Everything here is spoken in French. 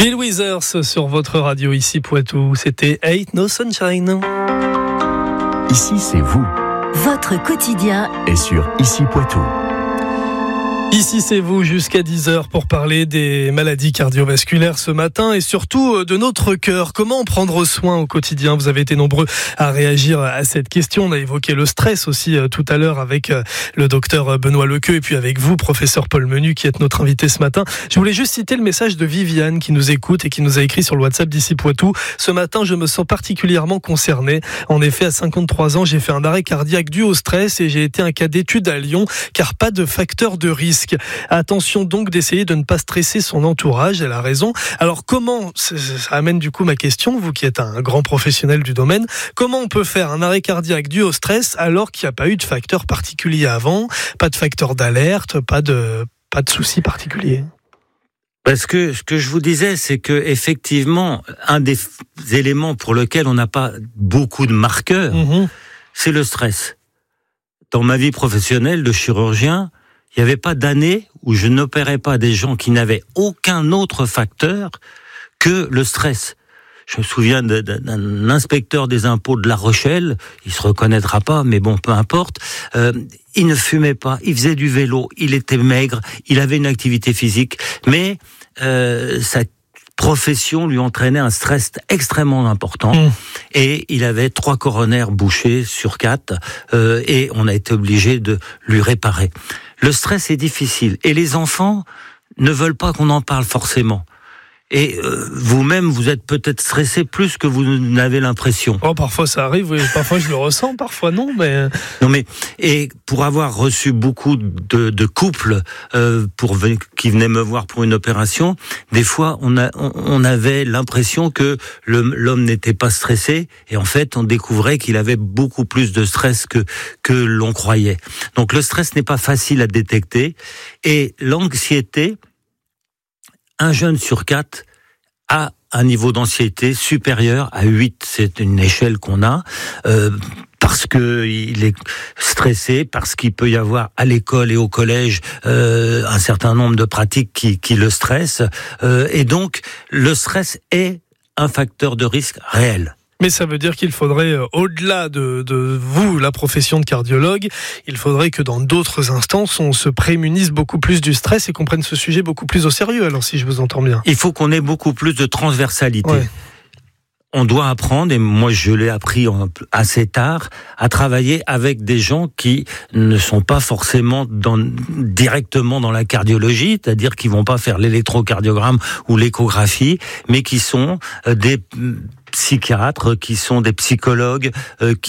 Bill Withers sur votre radio ici Poitou, c'était Ain't No Sunshine. Ici c'est vous. Votre quotidien Et sur Ici Poitou. Ici c'est vous jusqu'à 10h pour parler des maladies cardiovasculaires ce matin et surtout de notre cœur. Comment prendre soin au quotidien ? Vous avez été nombreux à réagir à cette question. On a évoqué le stress aussi tout à l'heure avec le docteur Benoît Lequeux et puis avec vous, professeur Paul Menu, qui êtes notre invité ce matin. Je voulais juste citer le message de Viviane qui nous écoute et qui nous a écrit sur le WhatsApp d'Ici Poitou. Ce matin, je me sens particulièrement concerné. En effet, à 53 ans, j'ai fait un arrêt cardiaque dû au stress et j'ai été un cas d'étude à Lyon car pas de facteur de risque. Attention donc d'essayer de ne pas stresser son entourage, elle a raison. Alors comment, ça amène du coup ma question, vous qui êtes un grand professionnel du domaine, comment on peut faire un arrêt cardiaque dû au stress alors qu'il n'y a pas eu de facteur particulier avant, pas de facteur d'alerte, pas de souci particulier ? Parce que ce que je vous disais, c'est que effectivement, un des éléments pour lequel on n'a pas beaucoup de marqueurs, c'est le stress. Dans ma vie professionnelle de chirurgien, il n'y avait pas d'année où je n'opérais pas des gens qui n'avaient aucun autre facteur que le stress. Je me souviens d'un inspecteur des impôts de La Rochelle, il se reconnaîtra pas, mais bon, peu importe. Il ne fumait pas, il faisait du vélo, il était maigre, il avait une activité physique, mais sa profession lui entraînait un stress extrêmement important et il avait 3 coronaires bouchés sur 4 et on a été obligé de lui réparer. Le stress est difficile et les enfants ne veulent pas qu'on en parle forcément. Et vous-même, vous êtes peut-être stressé plus que vous n'avez l'impression. Oh, parfois ça arrive, oui. Parfois je le ressens, parfois non, mais... Non mais, et pour avoir reçu beaucoup de couples qui venaient me voir pour une opération, des fois on avait l'impression que l'homme n'était pas stressé, et en fait on découvrait qu'il avait beaucoup plus de stress que l'on croyait. Donc le stress n'est pas facile à détecter, et l'anxiété, 1 jeune sur 4 a un niveau d'anxiété supérieur à 8. C'est une échelle qu'on a parce que il est stressé, parce qu'il peut y avoir à l'école et au collège un certain nombre de pratiques qui le stressent. Et donc, le stress est un facteur de risque réel. Mais ça veut dire qu'il faudrait, au-delà de vous, la profession de cardiologue, il faudrait que dans d'autres instances, on se prémunisse beaucoup plus du stress et qu'on prenne ce sujet beaucoup plus au sérieux, alors si je vous entends bien. Il faut qu'on ait beaucoup plus de transversalité. Ouais. On doit apprendre, et moi je l'ai appris assez tard, à travailler avec des gens qui ne sont pas forcément directement dans la cardiologie, c'est-à-dire qui vont pas faire l'électrocardiogramme ou l'échographie, mais qui sont des psychiatres, qui sont des psychologues,